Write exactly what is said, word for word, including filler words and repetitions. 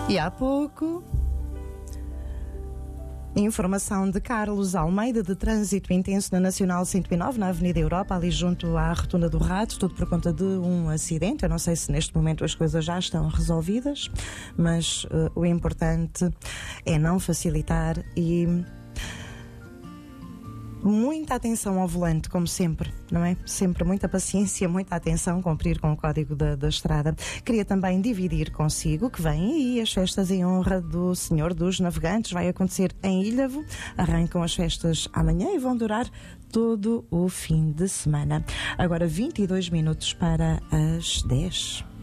E há pouco, informação de Carlos Almeida, de trânsito intenso na Nacional cento e nove, na Avenida Europa, ali junto à Rotunda do Rato, tudo por conta de um acidente. Eu não sei se neste momento as coisas já estão resolvidas, mas uh, o importante é não facilitar e muita atenção ao volante, como sempre, não é? Sempre muita paciência, muita atenção, cumprir com o código da, da estrada. Queria também dividir consigo que vêm aí as festas em honra do Senhor dos Navegantes. Vai acontecer em Ilhavo. Arrancam as festas amanhã e vão durar todo o fim de semana. Agora vinte e dois minutos para as dez.